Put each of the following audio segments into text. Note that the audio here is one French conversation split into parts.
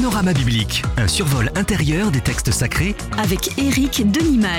Panorama biblique, un survol intérieur des textes sacrés avec Éric Denimal.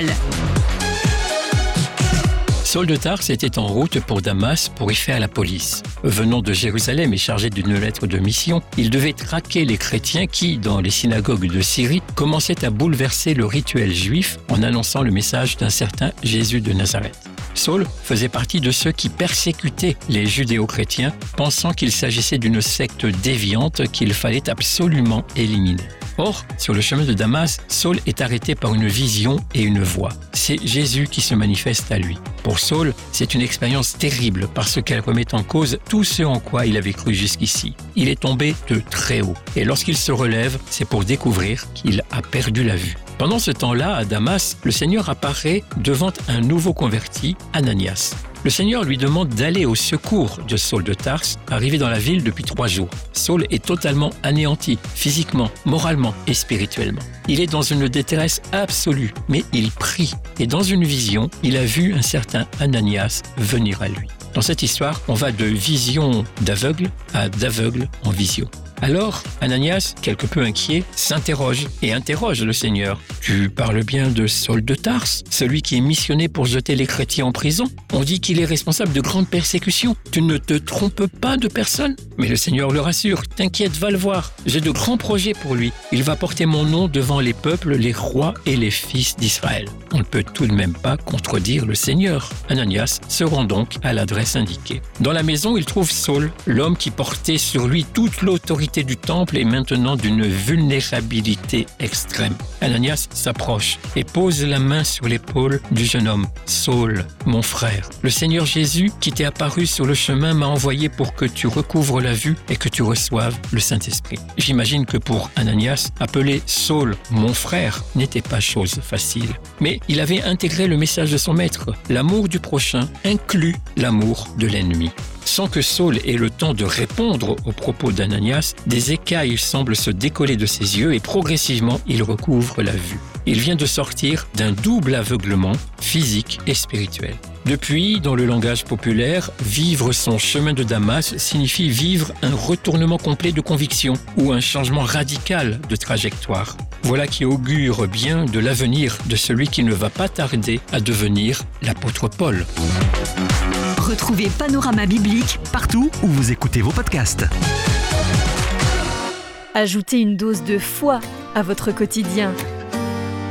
Saul de Tarse était en route pour Damas pour y faire la police. Venant de Jérusalem et chargé d'une lettre de mission, il devait traquer les chrétiens qui, dans les synagogues de Syrie, commençaient à bouleverser le rituel juif en annonçant le message d'un certain Jésus de Nazareth. Saul faisait partie de ceux qui persécutaient les judéo-chrétiens, pensant qu'il s'agissait d'une secte déviante qu'il fallait absolument éliminer. Or, sur le chemin de Damas, Saul est arrêté par une vision et une voix. C'est Jésus qui se manifeste à lui. Pour Saul, c'est une expérience terrible parce qu'elle remet en cause tout ce en quoi il avait cru jusqu'ici. Il est tombé de très haut et lorsqu'il se relève, c'est pour découvrir qu'il a perdu la vue. Pendant ce temps-là, à Damas, le Seigneur apparaît devant un nouveau converti, Ananias. Le Seigneur lui demande d'aller au secours de Saul de Tarse, arrivé dans la ville depuis 3 jours. Saul est totalement anéanti, physiquement, moralement et spirituellement. Il est dans une détresse absolue, mais il prie. Et dans une vision, il a vu un certain Ananias venir à lui. Dans cette histoire, on va de vision d'aveugle à d'aveugle en vision. Alors, Ananias, quelque peu inquiet, s'interroge et interroge le Seigneur. « Tu parles bien de Saul de Tarse, celui qui est missionné pour jeter les chrétiens en prison? On dit qu'il est responsable de grandes persécutions. Tu ne te trompes pas de personne ?» Mais le Seigneur le rassure. « T'inquiète, va le voir. J'ai de grands projets pour lui. Il va porter mon nom devant les peuples, les rois et les fils d'Israël. » On ne peut tout de même pas contredire le Seigneur. Ananias se rend donc à l'adresse indiquée. Dans la maison, il trouve Saul, l'homme qui portait sur lui toute l'autorité du temple est maintenant d'une vulnérabilité extrême. Ananias s'approche et pose la main sur l'épaule du jeune homme. « Saul, mon frère, le Seigneur Jésus qui t'est apparu sur le chemin m'a envoyé pour que tu recouvres la vue et que tu reçoives le Saint-Esprit. » J'imagine que pour Ananias, appeler Saul « mon frère » n'était pas chose facile. Mais il avait intégré le message de son maître. L'amour du prochain inclut l'amour de l'ennemi. Sans que Saul ait le temps de répondre aux propos d'Ananias, des écailles semblent se décoller de ses yeux et progressivement, il recouvre la vue. Il vient de sortir d'un double aveuglement physique et spirituel. Depuis, dans le langage populaire, vivre son chemin de Damas signifie vivre un retournement complet de conviction ou un changement radical de trajectoire. Voilà qui augure bien de l'avenir de celui qui ne va pas tarder à devenir l'apôtre Paul. Retrouvez Panorama biblique partout où vous écoutez vos podcasts. Ajoutez une dose de foi à votre quotidien.